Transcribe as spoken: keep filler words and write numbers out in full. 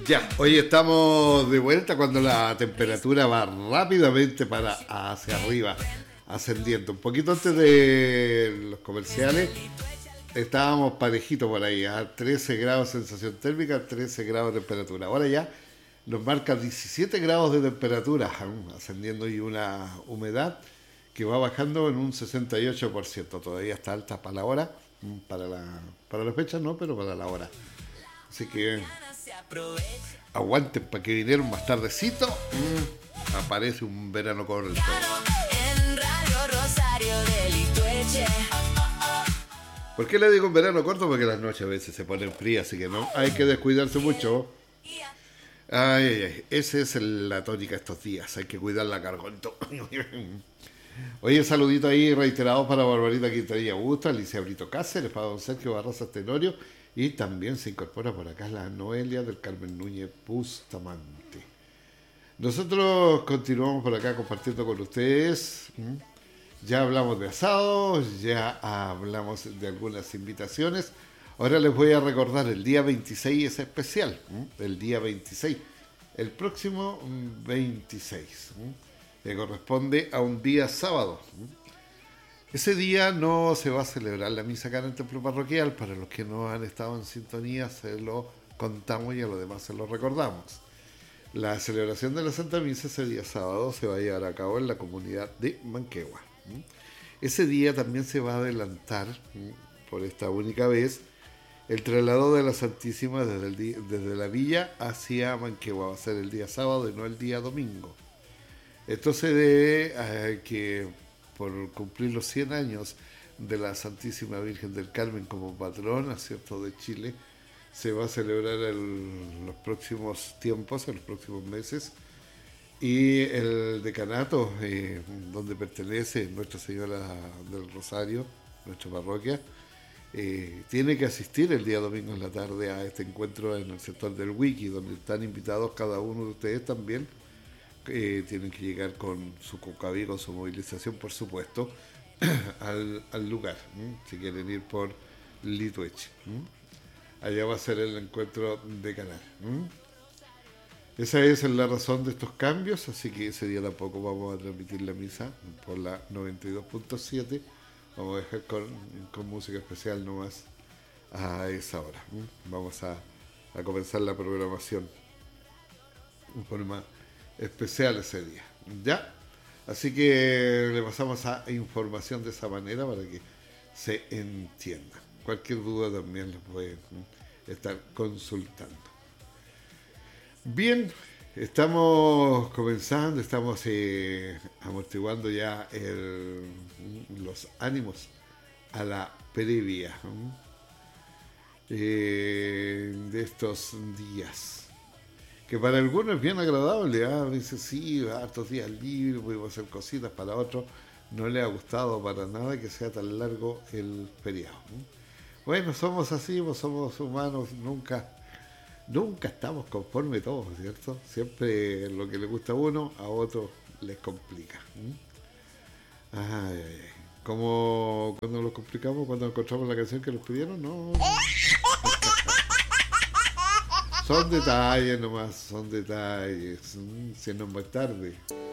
Ya, hoy estamos de vuelta cuando la temperatura va rápidamente para hacia arriba, ascendiendo. Un poquito antes de los comerciales estábamos parejitos por ahí, a trece grados sensación térmica, trece grados de temperatura. Ahora ya nos marca diecisiete grados de temperatura, ascendiendo y una humedad que va bajando en un sesenta y ocho por ciento. Todavía está alta para la hora, para la, para la fecha no, pero para la hora. Así que aguanten para que vinieron más tardecito. Mm, aparece un verano corto. En Radio Rosario de Litueche. ¿Por qué le digo un verano corto? Porque las noches a veces se ponen frías, así que no hay que descuidarse mucho. Ay, ay, ay. Esa es el, la tónica estos días. Hay que cuidar la garganta. Oye, saludito ahí reiterado para Barbarita Quintanilla Augusta, Alicia Brito Cáceres, para don Sergio Barraza Tenorio. Y también se incorpora por acá la Noelia del Carmen Núñez Bustamante. Nosotros continuamos por acá compartiendo con ustedes. Ya hablamos de asados, ya hablamos de algunas invitaciones. Ahora les voy a recordar, el día veintiséis es especial. El día veintiséis, el próximo veintiséis, que corresponde a un día sábado. Ese día no se va a celebrar la misa acá en el templo parroquial. Para los que no han estado en sintonía, se lo contamos y a los demás se lo recordamos. La celebración de la Santa Misa ese día sábado se va a llevar a cabo en la comunidad de Manquehue. Ese día también se va a adelantar, por esta única vez, el traslado de la Santísima desde, el día, desde la villa hacia Manquehue. Va a ser el día sábado y no el día domingo. Esto se debe a que, por cumplir los cien años de la Santísima Virgen del Carmen como patrona, ¿cierto?, de Chile, se va a celebrar en los próximos tiempos, en los próximos meses, y el decanato, eh, donde pertenece Nuestra Señora del Rosario, nuestra parroquia, eh, tiene que asistir el día domingo en la tarde a este encuentro en el sector del Wiki, donde están invitados cada uno de ustedes también. Eh, tienen que llegar con su cocaví, con su movilización, por supuesto, al, al lugar, ¿m? Si quieren ir por Litueche. ¿m? Allá va a ser el encuentro de canal. ¿m? Esa es la razón de estos cambios, así que ese día tampoco vamos a transmitir la misa por la noventa y dos punto siete. Vamos a dejar con, con música especial nomás a esa hora. ¿m? Vamos a, a comenzar la programación en forma especial ese día, ¿ya? Así que le pasamos a información de esa manera para que se entienda. Cualquier duda también la pueden estar consultando. Bien, estamos comenzando, estamos eh, amortiguando ya el, los ánimos a la previa eh, de estos días, que para algunos es bien agradable. ¿eh? Dice, sí, hartos días libres, podemos hacer cositas. Para otros no le ha gustado para nada que sea tan largo el feriado. ¿eh? Bueno, somos así, pues somos humanos, nunca nunca estamos conformes todos, ¿cierto? Siempre lo que le gusta a uno, a otros les complica. ¿eh? Ay, ay, ay. Como cuando nos complicamos, cuando encontramos la canción que nos pidieron, no... Son detalles nomás, son detalles. Si no es más tarde.